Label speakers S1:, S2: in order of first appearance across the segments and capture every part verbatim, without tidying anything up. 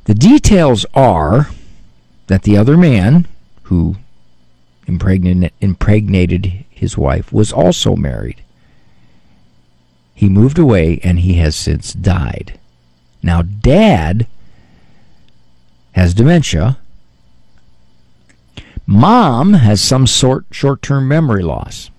S1: The details are that the other man who impregnated, impregnated his wife was also married. He moved away and he has since died. Now, Dad has dementia. Mom has some sort short-term memory loss.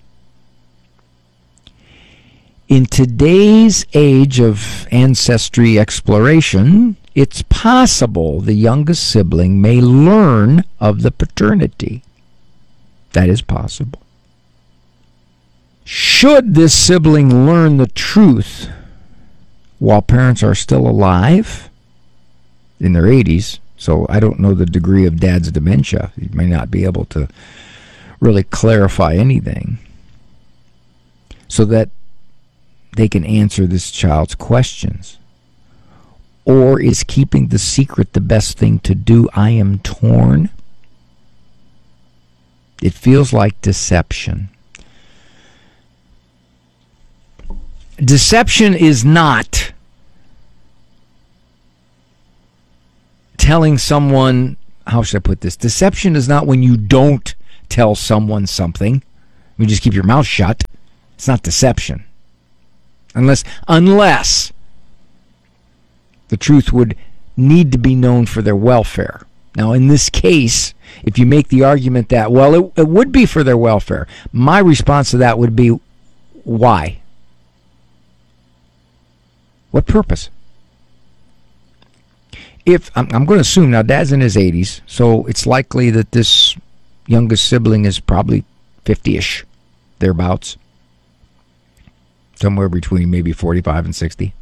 S1: In today's age of ancestry exploration, it's possible the youngest sibling may learn of the paternity. That is possible. Should this sibling learn the truth while parents are still alive, in their eighties, so I don't know the degree of Dad's dementia. He may not be able to really clarify anything, so that they can answer this child's questions. Or is keeping the secret the best thing to do? I am torn. It feels like deception. Deception is not telling someone, how should I put this? Deception is not when you don't tell someone something. You just keep your mouth shut. It's not deception. Unless, unless the truth would need to be known for their welfare. Now, in this case, if you make the argument that, well, it, it would be for their welfare, my response to that would be, why? What purpose? If I'm, I'm going to assume, now Dad's in his eighties, so it's likely that this youngest sibling is probably fifty-ish, thereabouts. Somewhere between maybe forty-five and sixty.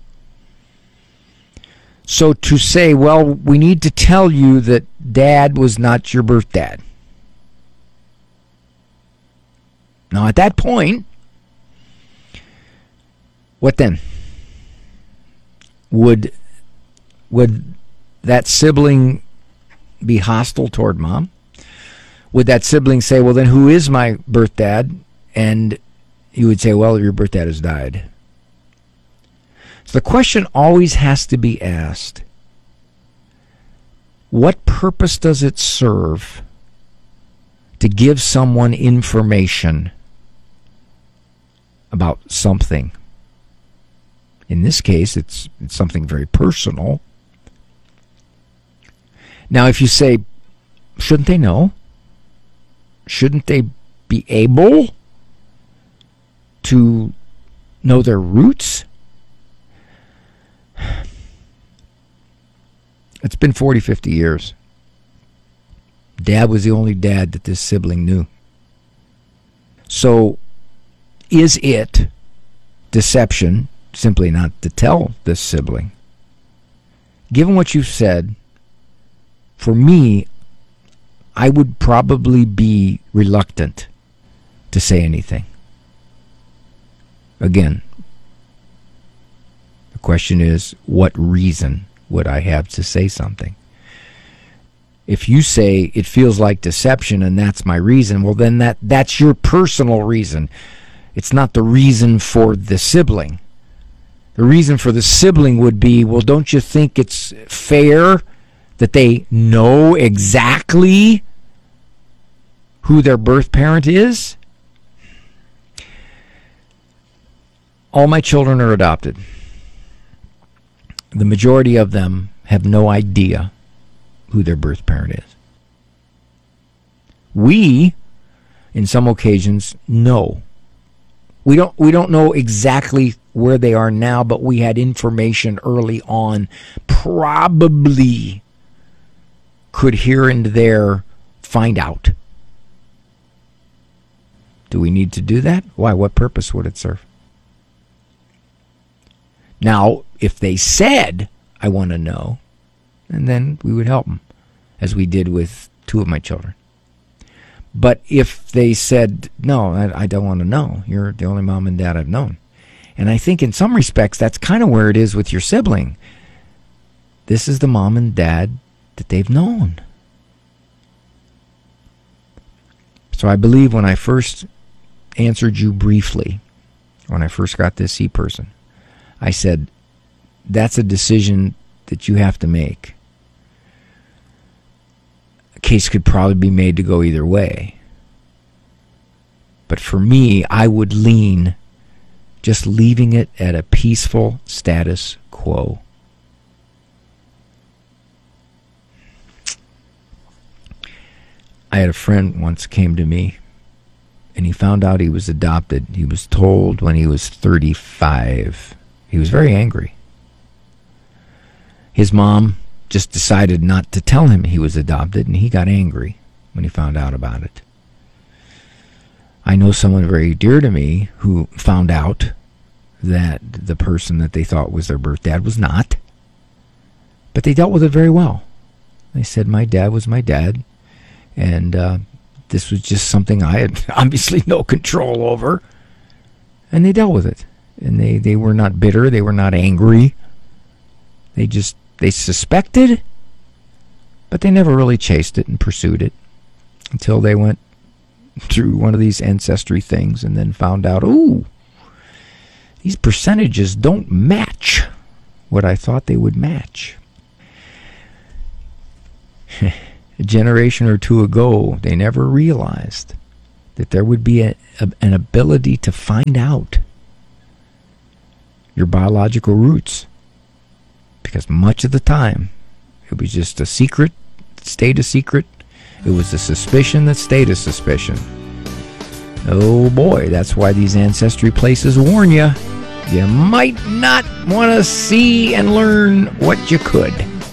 S1: So to say, well, we need to tell you that Dad was not your birth dad. Now, at that point, what then? Would, would that sibling be hostile toward Mom? Would that sibling say, well, then who is my birth dad? And you would say, well, your birth dad has died. So the question always has to be asked, what purpose does it serve to give someone information about something? In this case, it's, it's something very personal. Now, if you say, shouldn't they know? Shouldn't they be able to know their roots? It's been forty, fifty years. Dad was the only dad that this sibling knew. So, is it deception simply not to tell this sibling? Given what you've said, for me, I would probably be reluctant to say anything. Again, the question is, what reason would I have to say something? If you say it feels like deception and that's my reason, well, then that, that's your personal reason. It's not the reason for the sibling. The reason for the sibling would be, well, don't you think it's fair that they know exactly who their birth parent is? All my children are adopted. The majority of them have no idea who their birth parent is. We, in some occasions, know. We don't, we don't know exactly where they are now, but we had information early on, probably could here and there find out. Do we need to do that? Why? What purpose would it serve? Now, if they said, I want to know, and then we would help them, as we did with two of my children. But if they said, no, I, I don't want to know, you're the only mom and dad I've known. And I think in some respects, that's kind of where it is with your sibling. This is the mom and dad that they've known. So I believe when I first answered you briefly, when I first got this C person, I said, that's a decision that you have to make. case could probably be made to go either way. But for me, I would lean just leaving it at a peaceful status quo. I had a friend once came to me, and he found out he was adopted. He was told when he was thirty-five. He was very angry. His mom just decided not to tell him he was adopted, and he got angry when he found out about it. I know someone very dear to me who found out that the person that they thought was their birth dad was not, but they dealt with it very well. They said, my dad was my dad, and uh, this was just something I had obviously no control over, and they dealt with it. And they, they were not bitter, they were not angry. They just, they suspected, but they never really chased it and pursued it until they went through one of these ancestry things and then found out, ooh, these percentages don't match what I thought they would match. A generation or two ago, they never realized that there would be a, a, an ability to find out your biological roots. Because much of the time, it was just a secret that stayed a secret. It was a suspicion that stayed a suspicion. Oh boy, that's why these ancestry places warn you. You might not want to see and learn what you could.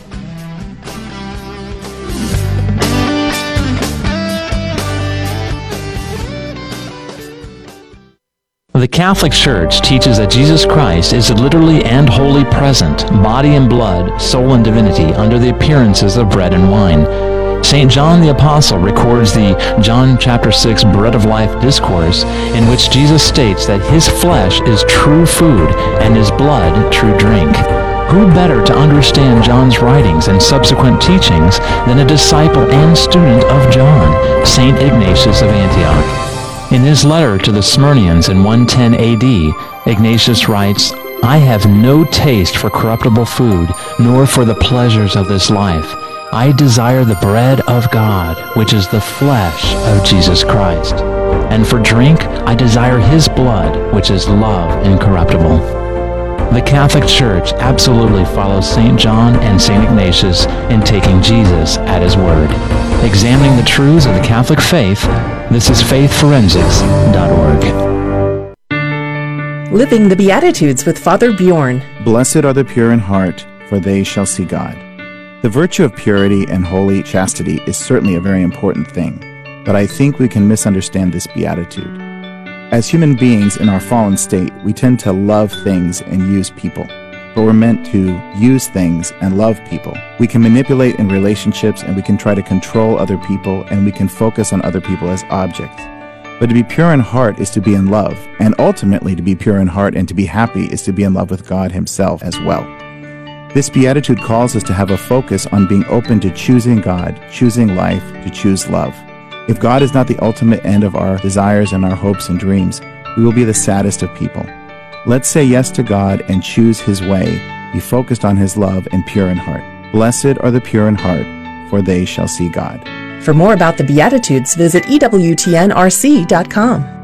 S2: The Catholic Church teaches that Jesus Christ is literally and wholly present, body and blood, soul and divinity, under the appearances of bread and wine. Saint John the Apostle records the John chapter six Bread of Life discourse, in which Jesus states that his flesh is true food and his blood true drink. Who better to understand John's writings and subsequent teachings than a disciple and student of John, Saint Ignatius of Antioch? In his letter to the Smyrnians in one ten A D, Ignatius writes, I have no taste for corruptible food, nor for the pleasures of this life. I desire the bread of God, which is the flesh of Jesus Christ. And for drink, I desire his blood, which is love incorruptible. The Catholic Church absolutely follows Saint John and Saint Ignatius in taking Jesus at his word. Examining the truths of the Catholic faith, this is faith forensics dot org.
S3: Living the Beatitudes with Father Bjorn.
S4: Blessed are the pure in heart, for they shall see God. The virtue of purity and holy chastity is certainly a very important thing, but I think we can misunderstand this beatitude. As human beings in our fallen state, we tend to love things and use people, but we're meant to use things and love people. We can manipulate in relationships, and we can try to control other people, and we can focus on other people as objects. But to be pure in heart is to be in love, and ultimately to be pure in heart and to be happy is to be in love with God himself as well. This beatitude calls us to have a focus on being open to choosing God, choosing life, to choose love. If God is not the ultimate end of our desires and our hopes and dreams, we will be the saddest of people. Let's say yes to God and choose his way, be focused on his love and pure in heart. Blessed are the pure in heart, for they shall see God.
S3: For more about the Beatitudes, visit E W T N R C dot com.